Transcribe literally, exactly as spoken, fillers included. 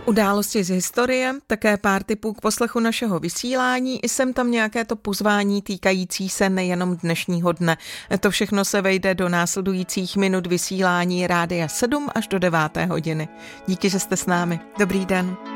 Události z historie, také pár tipů k poslechu našeho vysílání, i sem tam nějaké to pozvání týkající se nejenom dnešního dne. To všechno se vejde do následujících minut vysílání Rádia sedm až do deváté hodiny. Díky, že jste s námi. Dobrý den.